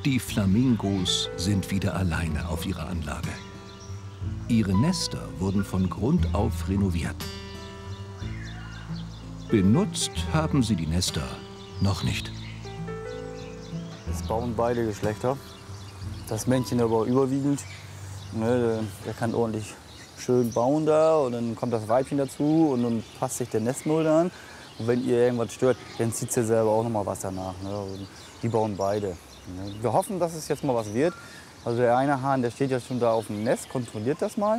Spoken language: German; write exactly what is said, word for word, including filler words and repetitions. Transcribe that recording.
Die Flamingos sind wieder alleine auf ihrer Anlage. Ihre Nester wurden von Grund auf renoviert. Benutzt haben sie die Nester noch nicht. Es bauen beide Geschlechter. Das Männchen aber überwiegend. Ne, der kann ordentlich schön bauen da und dann kommt das Weibchen dazu und dann passt sich der Nestmulde an. Und wenn ihr irgendwas stört, dann zieht sie selber auch noch mal was danach. Ne? Und die bauen beide. Ne? Wir hoffen, dass es jetzt mal was wird. Also der eine Hahn, der steht ja schon da auf dem Nest, kontrolliert das mal.